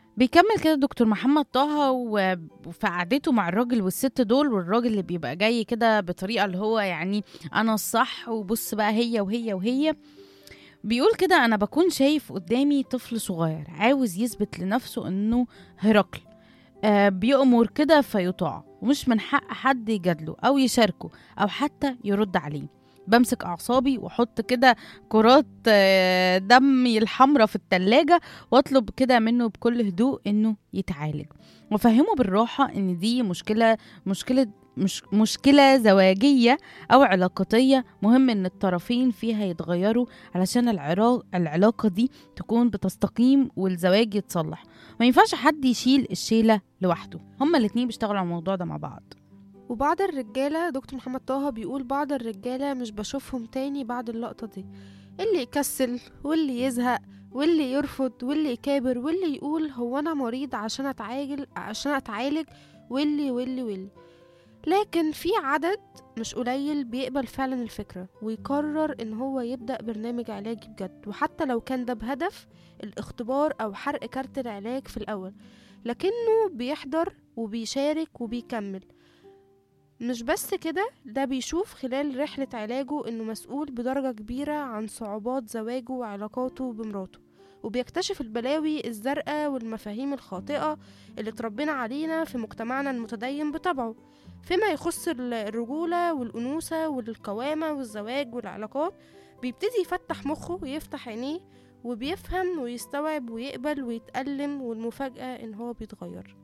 بيكمل كده دكتور محمد طه وفي قعدته مع الراجل والست دول، والراجل اللي بيبقى جاي كده بطريقة اللي هو يعني أنا الصح، وبص بقى هي وهي وهي. بيقول كده: أنا بكون شايف قدامي طفل صغير عاوز يثبت لنفسه إنه هرقل، بيأمر كده فيطاع، ومش من حق حد يجادله أو يشاركه أو حتى يرد عليه. بمسك أعصابي وأحط كده كرات دمي الحمرة في التلاجة، وأطلب كده منه بكل هدوء إنه يتعالج، وأفهمه بالراحة إن دي مش مشكلة زواجية أو علاقاتية، مهم إن الطرفين فيها يتغيروا علشان العلاقة دي تكون بتستقيم والزواج يتصلح. ما ينفعش حد يشيل الشيلة لوحده، هما الاتنين بيشتغلوا على الموضوع ده مع بعض. وبعض الرجالة، دكتور محمد طه بيقول بعض الرجالة مش بشوفهم تاني بعد اللقطة دي، اللي يكسل واللي يزهق واللي يرفض واللي يكابر واللي يقول هو أنا مريض عشان أتعالج واللي. لكن في عدد مش قليل بيقبل فعلا الفكرة ويقرر ان هو يبدأ برنامج علاجي بجد، وحتى لو كان ده بهدف الاختبار او حرق كارت العلاج في الاول، لكنه بيحضر وبيشارك وبيكمل. مش بس كده، ده بيشوف خلال رحلة علاجه انه مسؤول بدرجة كبيرة عن صعوبات زواجه وعلاقاته بمراته، وبيكتشف البلاوي الزرقاء والمفاهيم الخاطئة اللي اتربينا علينا في مجتمعنا المتدين بطبعه فيما يخص الرجولة والأنوثة والقوامة والزواج والعلاقات. بيبتدي يفتح مخه ويفتح عينيه، وبيفهم ويستوعب ويقبل ويتألم، والمفاجأة ان هو بيتغير.